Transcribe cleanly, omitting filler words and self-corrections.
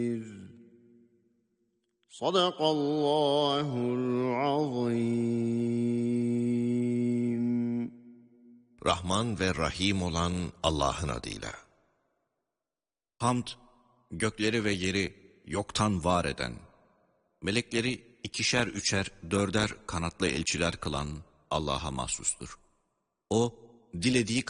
Sadakallahul azim. Rahman ve Rahim olan Allah'ın adıyla. Hamd, gökleri ve yeri yoktan var eden, melekleri ikişer, üçer, dörder kanatlı elçiler kılan Allah'a mahsustur. O, dilediği